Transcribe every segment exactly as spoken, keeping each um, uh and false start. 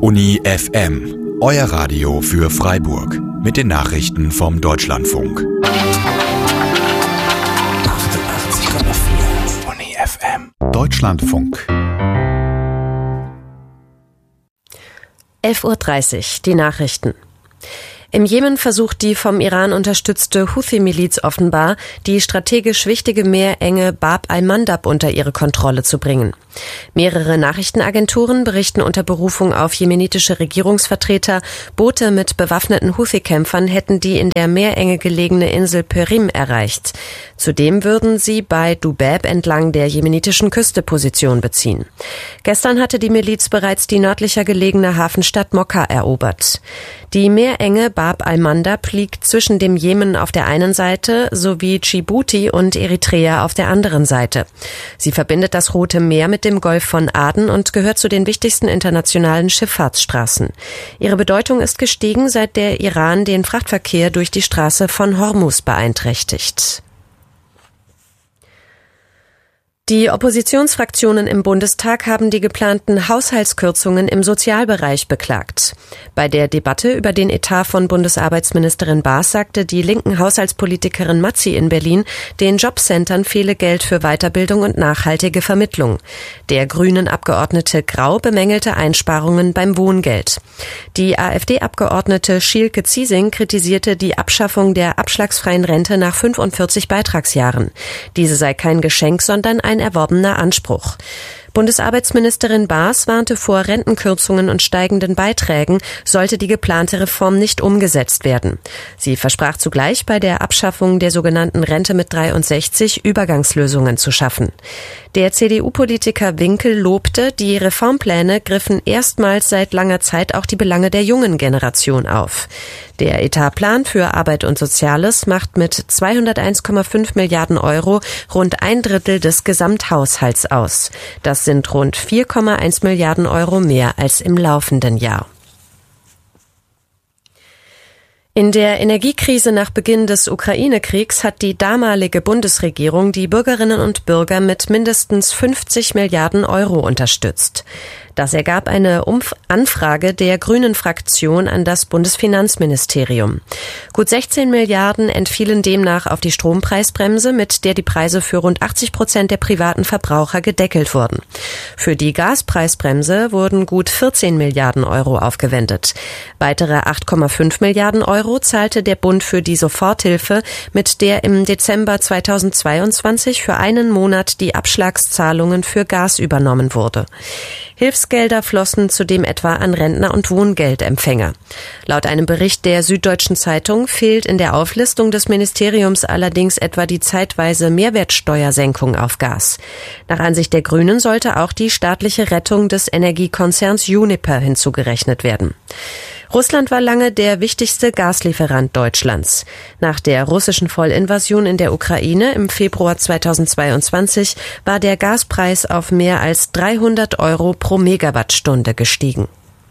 Uni F M, euer Radio für Freiburg. Mit den Nachrichten vom Deutschlandfunk. achtundachtzig Komma vier Uni F M. Deutschlandfunk. elf Uhr dreißig, die Nachrichten. Im Jemen versucht die vom Iran unterstützte Houthi-Miliz offenbar, die strategisch wichtige Meerenge Bab al-Mandab unter ihre Kontrolle zu bringen. Mehrere Nachrichtenagenturen berichten unter Berufung auf jemenitische Regierungsvertreter, Boote mit bewaffneten Houthi-Kämpfern hätten die in der Meerenge gelegene Insel Perim erreicht. Zudem würden sie bei Dubab entlang der jemenitischen Küste Position beziehen. Gestern hatte die Miliz bereits die nördlicher gelegene Hafenstadt Mokka erobert. Die Meerenge Bab al-Mandab liegt zwischen dem Jemen auf der einen Seite sowie Djibouti und Eritrea auf der anderen Seite. Sie verbindet das Rote Meer mit dem Golf von Aden und gehört zu den wichtigsten internationalen Schifffahrtsstraßen. Ihre Bedeutung ist gestiegen, seit der Iran den Frachtverkehr durch die Straße von Hormuz beeinträchtigt. Die Oppositionsfraktionen im Bundestag haben die geplanten Haushaltskürzungen im Sozialbereich beklagt. Bei der Debatte über den Etat von Bundesarbeitsministerin Baas sagte die linken Haushaltspolitikerin Mazzi in Berlin, den Jobcentern fehle Geld für Weiterbildung und nachhaltige Vermittlung. Der grünen Abgeordnete Grau bemängelte Einsparungen beim Wohngeld. Die AfD-Abgeordnete Schielke Ziesing kritisierte die Abschaffung der abschlagsfreien Rente nach fünfundvierzig Beitragsjahren. Diese sei kein Geschenk, sondern ein erworbener Anspruch. Bundesarbeitsministerin Baas warnte vor Rentenkürzungen und steigenden Beiträgen, sollte die geplante Reform nicht umgesetzt werden. Sie versprach zugleich, bei der Abschaffung der sogenannten Rente mit dreiundsechzig Übergangslösungen zu schaffen. Der C D U-Politiker Winkel lobte, die Reformpläne griffen erstmals seit langer Zeit auch die Belange der jungen Generation auf. Der Etatplan für Arbeit und Soziales macht mit zweihunderteins Komma fünf Milliarden Euro rund ein Drittel des Gesamthaushalts aus. Das sind rund vier Komma eins Milliarden Euro mehr als im laufenden Jahr. In der Energiekrise nach Beginn des Ukraine-Kriegs hat die damalige Bundesregierung die Bürgerinnen und Bürger mit mindestens fünfzig Milliarden Euro unterstützt. Das ergab eine Umf- Anfrage der Grünen-Fraktion an das Bundesfinanzministerium. Gut sechzehn Milliarden entfielen demnach auf die Strompreisbremse, mit der die Preise für rund achtzig Prozent der privaten Verbraucher gedeckelt wurden. Für die Gaspreisbremse wurden gut vierzehn Milliarden Euro aufgewendet. Weitere acht Komma fünf Milliarden Euro zahlte der Bund für die Soforthilfe, mit der im Dezember zweitausendzweiundzwanzig für einen Monat die Abschlagszahlungen für Gas übernommen wurde. Hilfsgelder flossen zudem etwa an Rentner und Wohngeldempfänger. Laut einem Bericht der Süddeutschen Zeitung fehlt in der Auflistung des Ministeriums allerdings etwa die zeitweise Mehrwertsteuersenkung auf Gas. Nach Ansicht der Grünen sollte auch die staatliche Rettung des Energiekonzerns Uniper hinzugerechnet werden. Russland war lange der wichtigste Gaslieferant Deutschlands. Nach der russischen Vollinvasion in der Ukraine im Februar zweitausendzweiundzwanzig war der Gaspreis auf mehr als dreihundert Euro pro Megawattstunde gestiegen.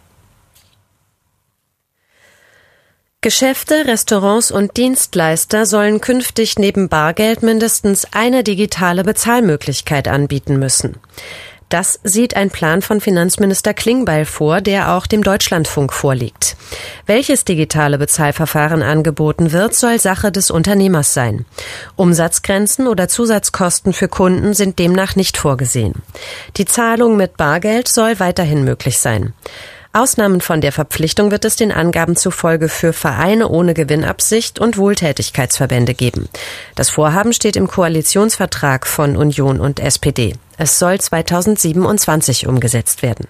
Geschäfte, Restaurants und Dienstleister sollen künftig neben Bargeld mindestens eine digitale Bezahlmöglichkeit anbieten müssen. Das sieht ein Plan von Finanzminister Klingbeil vor, der auch dem Deutschlandfunk vorliegt. Welches digitale Bezahlverfahren angeboten wird, soll Sache des Unternehmers sein. Umsatzgrenzen oder Zusatzkosten für Kunden sind demnach nicht vorgesehen. Die Zahlung mit Bargeld soll weiterhin möglich sein. Ausnahmen von der Verpflichtung wird es den Angaben zufolge für Vereine ohne Gewinnabsicht und Wohltätigkeitsverbände geben. Das Vorhaben steht im Koalitionsvertrag von Union und S P D. Es soll zweitausendsiebenundzwanzig umgesetzt werden.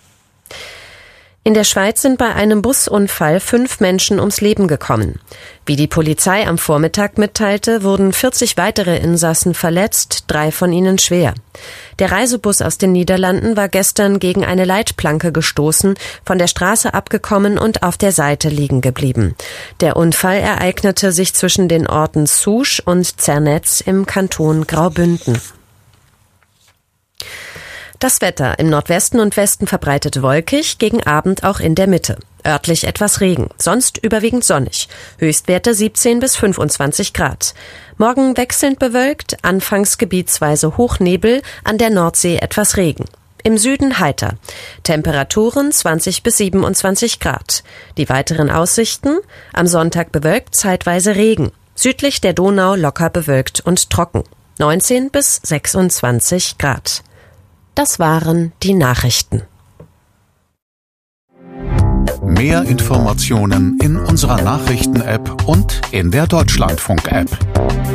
In der Schweiz sind bei einem Busunfall fünf Menschen ums Leben gekommen. Wie die Polizei am Vormittag mitteilte, wurden vierzig weitere Insassen verletzt, drei von ihnen schwer. Der Reisebus aus den Niederlanden war gestern gegen eine Leitplanke gestoßen, von der Straße abgekommen und auf der Seite liegen geblieben. Der Unfall ereignete sich zwischen den Orten Sousch und Zernetz im Kanton Graubünden. Das Wetter: im Nordwesten und Westen verbreitet wolkig, gegen Abend auch in der Mitte. Örtlich etwas Regen, sonst überwiegend sonnig. Höchstwerte siebzehn bis fünfundzwanzig Grad. Morgen wechselnd bewölkt, anfangs gebietsweise Hochnebel, an der Nordsee etwas Regen. Im Süden heiter. Temperaturen zwanzig bis siebenundzwanzig Grad. Die weiteren Aussichten: am Sonntag bewölkt, zeitweise Regen. Südlich der Donau locker bewölkt und trocken. neunzehn bis sechsundzwanzig Grad. Das waren die Nachrichten. Mehr Informationen in unserer Nachrichten-App und in der Deutschlandfunk-App.